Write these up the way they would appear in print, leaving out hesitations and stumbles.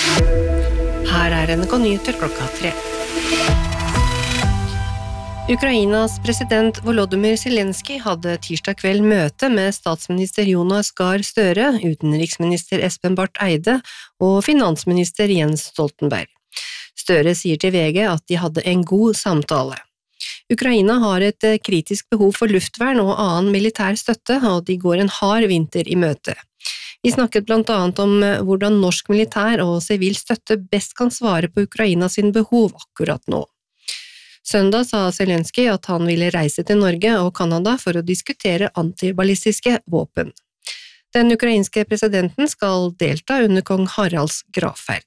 Her NRK Nyheter klokka 3. Ukrainas president Volodymyr Zelensky hadde tirsdag kveld møte med statsminister Jonas Gahr Støre, utenriksminister Espen Barth Eide og finansminister Jens Stoltenberg. Støre sier til VG at de hadde en god samtale. Ukraina har et kritisk behov for luftvern og annen militær støtte, og de går en hard vinter i møte. Vi snakket blant annet om hvordan norsk militær og sivil støtte best kan svare på Ukrainas behov akkurat nå. Søndag sa Zelensky at han ville reise til Norge og Kanada for å diskutere antiballistiske våpen. Den ukrainske presidenten skal delta under kong Haralds gravferd.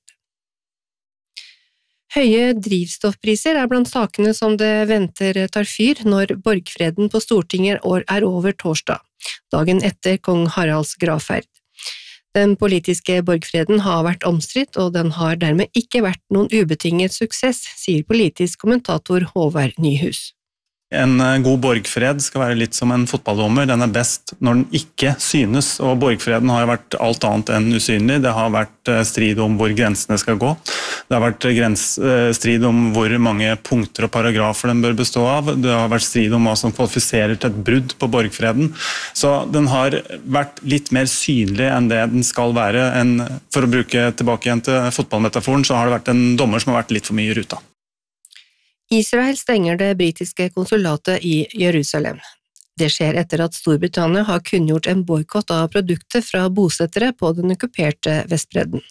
Høye drivstoffpriser blant sakene som det venter tar fyr når borgfreden på Stortinget er over torsdag, dagen etter kong Haralds gravferd. Den politiske borgfreden har vært omstridt, og den har dermed ikke vært noen ubetinget suksess, sier politisk kommentator Håvard Nyhus. En god borgfred skal være litt som en fotballdommer. Den er best når den ikke synes, og borgfreden har vært alt annet enn usynlig. Det har vært strid om hvor grensene skal gå. Det har vært strid om hvor mange punkter og paragrafer den bør bestå av. Det har vært strid om hva som kvalifiserer til et brudd på borgfreden. Så den har vært litt mer synlig enn det den skal være. For å bruke tilbake igjen til fotballmetaforen, så har det vært en dommer som har vært litt for mye i ruta. Israel stenger det britiske konsulatet i Jerusalem. Det skjer etter at Storbritannia har kunngjort en boykott av produkter fra bosettere på den okkuperte Vestbredden.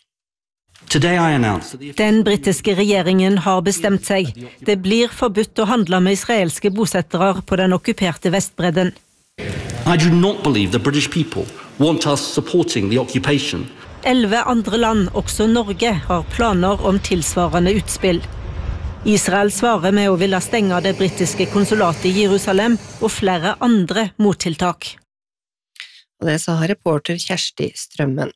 Den britiske regjeringen har bestemt seg. Det blir forbudt å handle med israelske bosettere på den okkuperte Vestbredden. I do not believe the British people want us supporting the occupation. 11 andre land, også Norge, har planer om tilsvarende utspill. Israel svarer med å ville stenge det britiske konsulatet i Jerusalem og flere andre mottiltak. Og det sa reporter Kjersti Strømmen.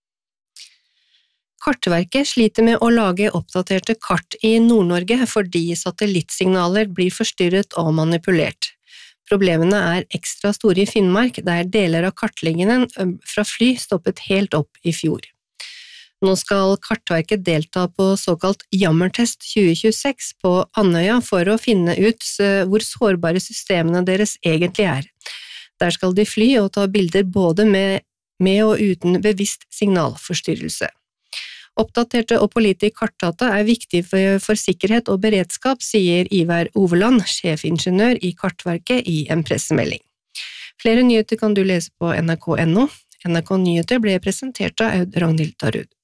Kartverket sliter med å lage oppdaterte kart i Nord-Norge fordi satellittsignaler blir forstyrret og manipulert. Problemene er ekstra store i Finnmark, der deler av kartleggingen fra fly stoppet helt opp i fjor. Nå skal Kartverket delta på såkalt Jammertest 2026 på Andøya for å finne ut hvor sårbare systemene deres egentlig er. Der skal de fly og ta bilder både med og uten bevisst signalforstyrrelse. Oppdaterte og pålitelige kartdata er viktig for sikkerhet og beredskap, sier Ivar Oveland, sjefingeniør i Kartverket i en pressemelding. Flere nyheter kan du lese på nrk.no. NRK Nyheter ble presentert av Aud Ragnhild Darud.